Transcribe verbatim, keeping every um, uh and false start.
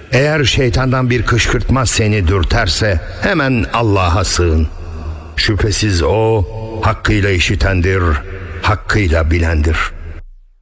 Eğer şeytandan bir kışkırtma seni dürterse hemen Allah'a sığın. Şüphesiz O hakkıyla işitendir, hakkıyla bilendir.